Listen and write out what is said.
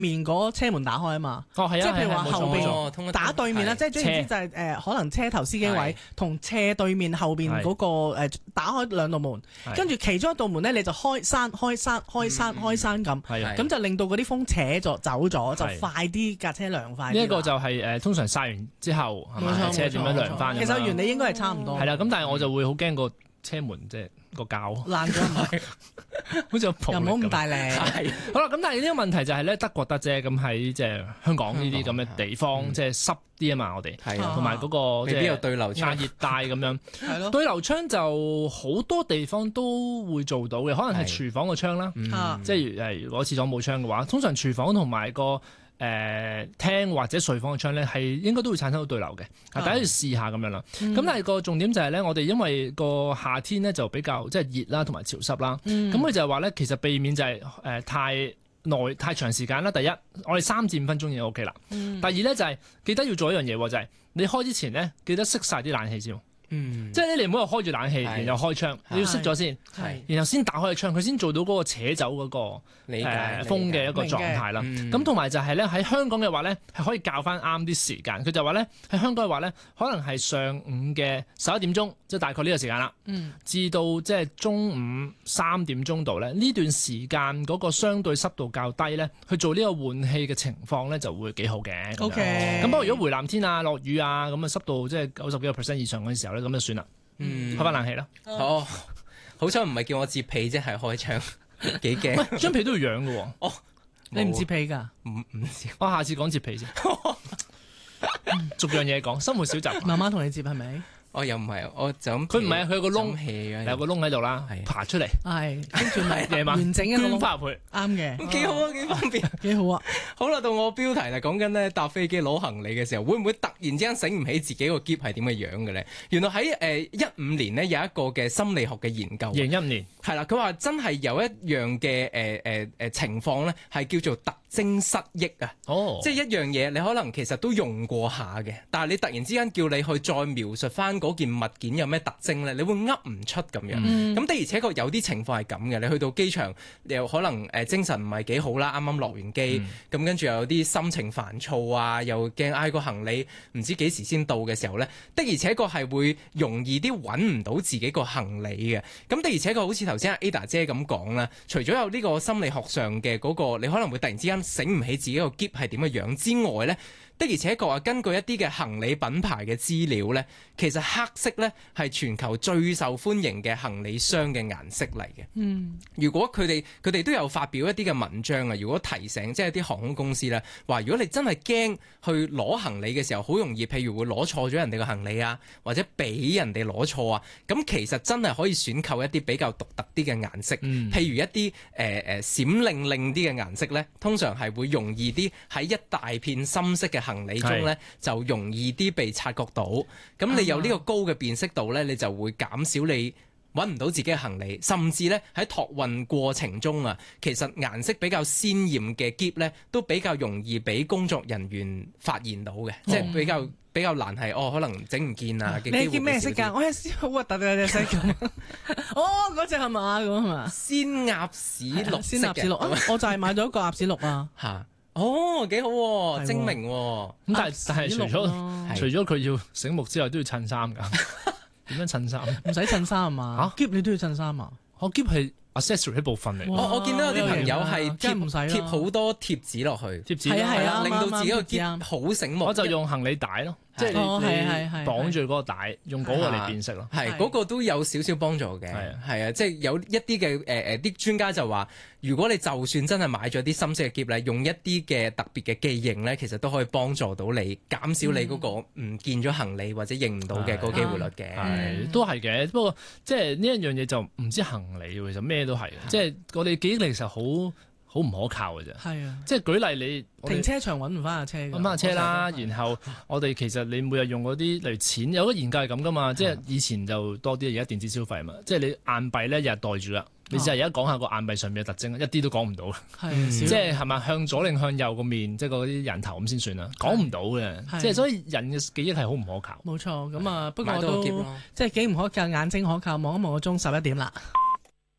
面嗰車門打開啊嘛。 哦，係啊， 即係譬如話後邊邊打對面啦，即係總言之就係可能車頭司機位同斜對面後邊嗰個打開兩道門，跟住其中一道門咧你就開閂咁，咁就令到嗰啲風扯咗走咗，就快啲架車涼快啲。 呢一個就係通常曬完之後係咪車點樣涼翻？ 其實原理應該係差唔多。 係啦，咁但係我就會好驚個車門即係個膠爛咗， 好似又唔好咁大力。 好啦，咁但係呢個問題就係咧，德國得啫，咁喺即係香港呢啲咁嘅地方，即係濕啲啊嘛，我哋同埋嗰個即係亞熱帶咁樣。 係咯， 對流窗就好多地方都會做到嘅，可能係廚房個窗啦，即係如果廁所冇窗嘅話，通常廚房同埋個廳或者睡房嘅窗咧，係應該都會產生到對流嘅。大家要試下咁樣啦。咁但係個重點就係咧，我哋因為個夏天咧就比較即係熱啦，同埋潮濕啦。咁佢就係話咧，其實避免就係太長時間啦。第一，我哋3至5分鐘已經 OK 啦。第二咧就係記得要做一樣嘢，就係你開之前咧，記得熄晒啲冷氣先。即係你唔好話開住冷氣，然後開窗，你要熄咗先，然後先打開個窗，佢先做到嗰個扯走嗰個風嘅一個狀態啦。咁同埋就係咧喺香港嘅話咧，係可以校翻啱啲時間。佢就話咧喺香港嘅話咧，可能係上午嘅11點鐘，即係大概呢個時間啦，至到即係中午3點鐘度咧，呢段時間嗰個相對濕度較低咧，去做呢個換氣嘅情況咧就會幾好嘅。 OK。 咁不過如果回南天啊、落雨啊，咁啊濕度即係90幾個%以上嗰陣時候咧，咁就算啦。開翻冷氣啦。 好彩唔係叫我摺被啫，係開窗，幾驚。 喂，張被都要養嘅喎。 你唔摺被㗎？ 唔知。 我下次講摺被先。逐樣嘢講，生活小習慣。 媽媽同你摺係咪？ 我又唔係，我就咁。 佢唔係，佢有個窿，有個窿喺度啦，爬出嚟。 係，跟住咪夜晚完整一個窿翻入去。 啱嘅， 幾好啊，幾方便， 幾好啊。 好啦，到我標題啦，講緊咧搭飛機攞行李嘅時候，會唔會突然之間醒唔起自己個篋係點嘅樣嘅咧？原來喺15年呢，有一個嘅心理學嘅研究。 2015年係啦，佢話真係有一樣嘅情況咧，係叫做特徵失憶啊。即係一樣嘢，你可能其實都用過下嘅，但係你突然之間叫你去再描述翻嗰件物件有咩特徵咧，你會噏唔出咁樣。咁的而且確有啲情況係咁嘅，你去到機場又可能精神唔係幾好啦，啱啱落完機，咁跟住又有啲心情煩躁啊，又驚嗌個行李唔知幾時先到嘅時候咧，的而且確係會容易啲揾唔到自己個行李嘅。咁的而且確好似頭先阿 Ada 姐咁講啦，除咗有呢個心理學上嘅嗰個，你可能會突然之間醒唔起自己個篋係點嘅樣之外咧，的而且確啊，根據一啲嘅行李品牌嘅資料咧，其實黑色咧係全球最受歡迎嘅行李箱嘅顏色嚟嘅。如果佢哋都有發表一啲嘅文章啊，如果提醒即係啲航空公司咧，話如果你真係驚去攞行李嘅時候，好容易譬如會攞錯咗人哋嘅行李啊，或者俾人哋攞錯啊，咁其實真係可以選購一啲比較獨特啲嘅顏色，譬如一啲閃靈靈啲嘅顏色咧，通常係會容易啲喺一大片深色嘅行李中咧，就容易啲被察覺到。咁你有呢個高嘅辨識度咧，你就會減少你揾唔到自己嘅行李，甚至咧喺託運過程中啊，其實顏色比較鮮豔嘅篋咧，都比較容易俾工作人員發現到嘅，即係比較難係可能整唔見啊嘅機會。 你件咩色㗎？我係好核突嘅隻色咁。嗰隻係嘛咁係嘛？ 鮮鴨屎綠色嘅。 鮮鴨屎綠我就係買咗一個鴨屎綠啊。 嚇！幾好喎，精明喎。 咁但係除咗佢要醒目之外，都要襯衫㗎。點樣襯衫？ 唔使襯衫啊嘛？篋你都要襯衫啊？ 我篋係 accessory 一部分嚟。 我見到有啲朋友係貼好多貼紙落去， 貼紙係啊， 令到自己個篋好醒目。 我就用行李帶咯，即係你綁住嗰個帶，用嗰個嚟辨識咯。 係嗰個都有少少幫助嘅。係啊，即係有一啲嘅啲專家就話，如果你就算真係買咗啲深色嘅篋咧，用一啲嘅特別嘅記認咧，其實都可以幫助到你減少你嗰個唔見咗行李或者認唔到嘅嗰個機會率嘅。 係都係嘅，不過即係呢一樣嘢就唔知行李其實咩都係，即係我哋記憶力其實好唔可靠嘅啫。係啊，即係舉例你停車場揾唔翻架車， 揾翻架車啦。然後我哋其實你每日用嗰啲例如錢，有個研究係咁噶嘛，即係以前就多啲，而家電子消費嘛，即係你硬幣咧日日袋住啦。你就係而家講下個硬幣上面嘅特徵，一啲都講唔到。即係係咪向左定向右個面，即係嗰啲人頭咁先算啦，講唔到嘅。即係所以人嘅記憶係好唔可靠。 冇錯，咁啊不過都即係幾唔可靠，眼睛可靠，望一望個鐘11點啦。